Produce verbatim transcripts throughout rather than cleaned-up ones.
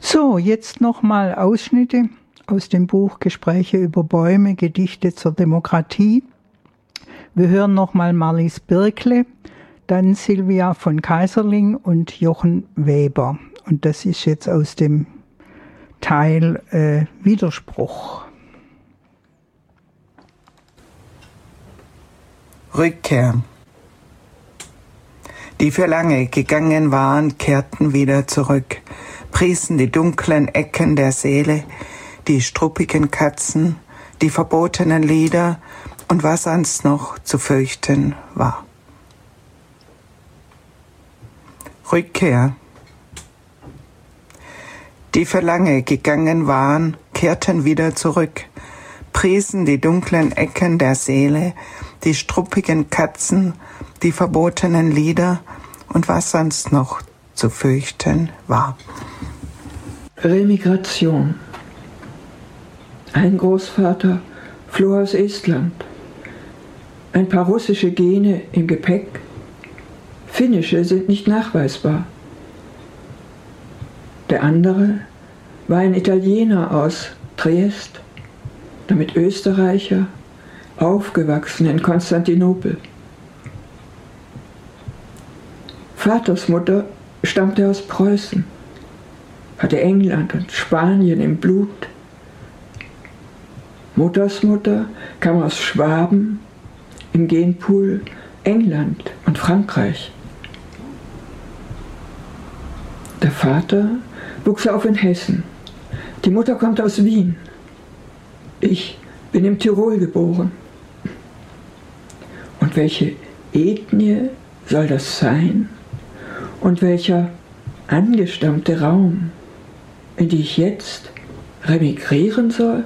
So, jetzt nochmal Ausschnitte aus dem Buch Gespräche über Bäume, Gedichte zur Demokratie. Wir hören nochmal Marlies Birkle, dann Silvia von Kaiserling und Jochen Weber. Und das ist jetzt aus dem Teil äh, Widerspruch. Rückkehr. Die für lange gegangen waren, kehrten wieder zurück, priesen die dunklen Ecken der Seele, die struppigen Katzen, die verbotenen Lieder und was sonst noch zu fürchten war. Rückkehr. Die für lange gegangen waren, kehrten wieder zurück, priesen die dunklen Ecken der Seele, die struppigen Katzen, die verbotenen Lieder und was sonst noch zu fürchten war. Remigration. Ein Großvater floh aus Estland. Ein paar russische Gene im Gepäck. Finnische sind nicht nachweisbar. Der andere war ein Italiener aus Triest, damit Österreicher, aufgewachsen in Konstantinopel. Vaters Mutter stammte aus Preußen, hatte England und Spanien im Blut. Mutters Mutter kam aus Schwaben, im Genpool England und Frankreich. Der Vater wuchs auf in Hessen, die Mutter kommt aus Wien. Ich bin im Tirol geboren. Und welche Ethnie soll das sein? Und welcher angestammte Raum, in die ich jetzt remigrieren soll?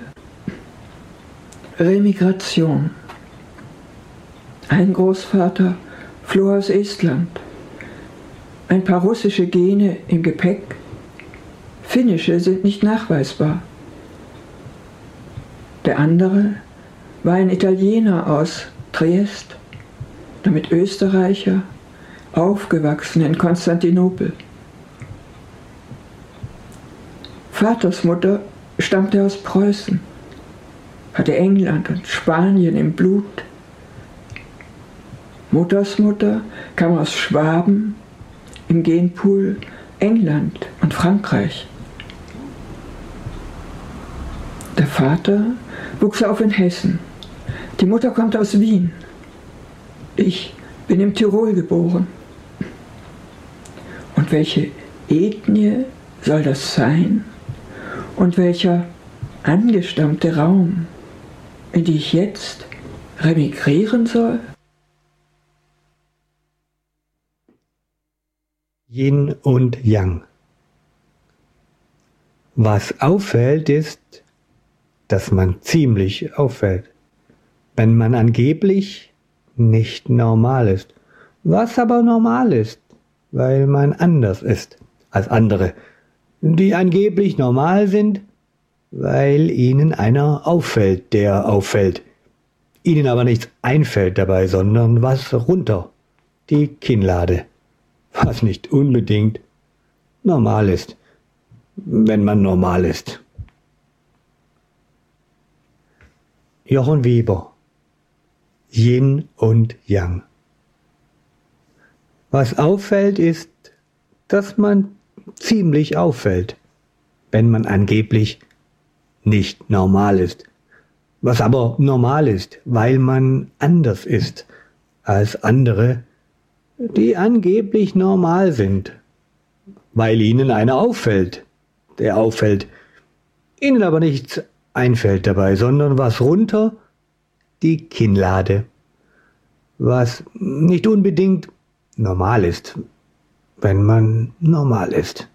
Remigration. Ein Großvater floh aus Estland. Ein paar russische Gene im Gepäck. Finnische sind nicht nachweisbar. Der andere war ein Italiener aus Triest, damit Österreicher, aufgewachsen in Konstantinopel. Vaters Mutter stammte aus Preußen, hatte England und Spanien im Blut. Mutters Mutter kam aus Schwaben, im Genpool England und Frankreich. Der Vater wuchs auf in Hessen, die Mutter kommt aus Wien. Ich bin im Tirol geboren. Und welche Ethnie soll das sein? Und welcher angestammte Raum, in die ich jetzt remigrieren soll? Yin und Yang. Was auffällt ist, dass man ziemlich auffällt, wenn man angeblich nicht normal ist. Was aber normal ist, weil man anders ist als andere, die angeblich normal sind, weil ihnen einer auffällt, der auffällt. Ihnen aber nichts einfällt dabei, sondern was runter, die Kinnlade, was nicht unbedingt normal ist, wenn man normal ist. Jochen Weber. Yin und Yang. Was auffällt ist, dass man ziemlich auffällt, wenn man angeblich nicht normal ist. Was aber normal ist, weil man anders ist als andere, die angeblich normal sind, weil ihnen einer auffällt, der auffällt, ihnen aber nichts einfällt dabei, sondern was runter, die Kinnlade, was nicht unbedingt normal ist, wenn man normal ist.